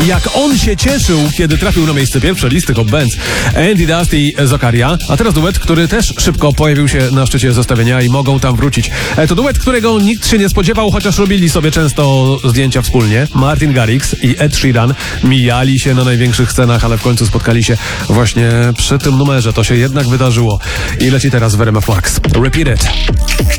Jak on się cieszył, kiedy trafił na miejsce pierwsze listy Hot Bands. Andy Dust i Zakaria. A teraz duet, który też szybko pojawił się na szczycie zestawienia i mogą tam wrócić. To duet, którego nikt się nie spodziewał, chociaż robili sobie często zdjęcia wspólnie. Martin Garrix i Ed Sheeran mijali się na największych scenach, ale w końcu spotkali się właśnie przy tym numerze. To się jednak wydarzyło. I leci teraz w RMF Max. Repeat It.